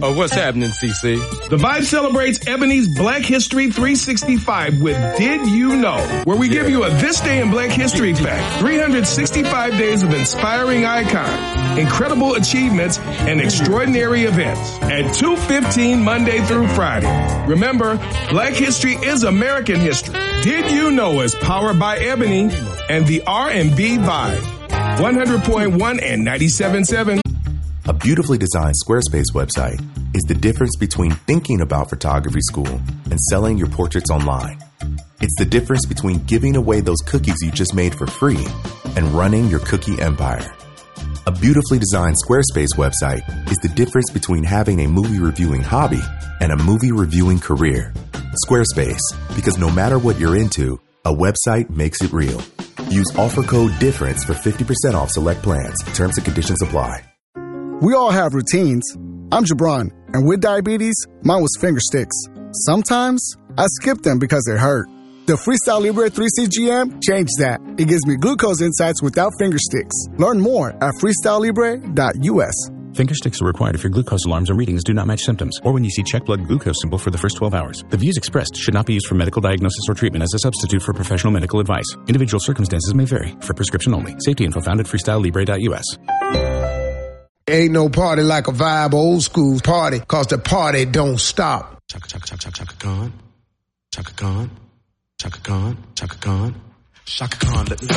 Oh, what's happening, CC? The Vibe celebrates Ebony's Black History 365 with Did You Know, where we give you a This Day in Black History fact. 365 days of inspiring icons, incredible achievements, and extraordinary events at 2:15 Monday through Friday. Remember, Black History is American history. Did You Know is powered by Ebony and the R&B Vibe. 100.1 and 97.7. A beautifully designed Squarespace website is the difference between thinking about photography school and selling your portraits online. It's the difference between giving away those cookies you just made for free and running your cookie empire. A beautifully designed Squarespace website is the difference between having a movie reviewing hobby and a movie reviewing career. Squarespace, because no matter what you're into, a website makes it real. Use offer code DIFFERENCE for 50% off select plans. Terms and conditions apply. We all have routines. I'm Jabron, and with diabetes, mine was finger sticks. Sometimes, I skip them because they hurt. The Freestyle Libre 3CGM changed that. It gives me glucose insights without finger sticks. Learn more at freestylelibre.us. Finger sticks are required if your glucose alarms or readings do not match symptoms, or when you see check blood glucose symbol for the first 12 hours. The views expressed should not be used for medical diagnosis or treatment as a substitute for professional medical advice. Individual circumstances may vary. For prescription only. Safety info found at freestylelibre.us. Ain't no party like a Vibe old school party, cause the party don't stop. Chaka chaka chaka chaka Khan, Chaka Khan, Chaka Khan, Chaka Khan, Chaka Khan, let me